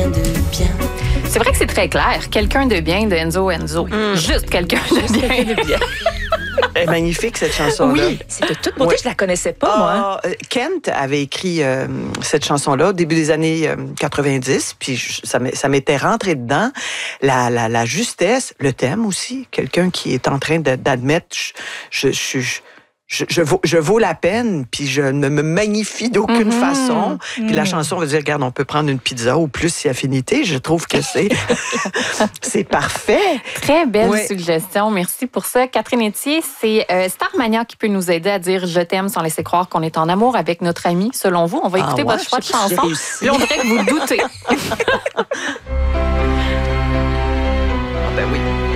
quelqu'un de bien. C'est vrai que c'est très clair. Quelqu'un de bien de Enzo Enzo. Juste quelqu'un de bien. Elle est magnifique, cette chanson-là. Oui, c'est de toute beauté. Je la connaissais pas, moi. Kent avait écrit cette chanson-là au début des années 90, puis ça m'était rentré dedans. La justesse, le thème aussi, quelqu'un qui est en train d'admettre, je vaux la peine, puis je ne me magnifie d'aucune façon. Puis la chanson veut dire, regarde, on peut prendre une pizza ou plus si affinité. Je trouve que c'est parfait. Très belle suggestion. Merci pour ça. Catherine Etier, c'est Starmania qui peut nous aider à dire « je t'aime » sans laisser croire qu'on est en amour avec notre ami. Selon vous, on va écouter votre choix de chanson. Puis on dirait que vous doutez. Ben oui.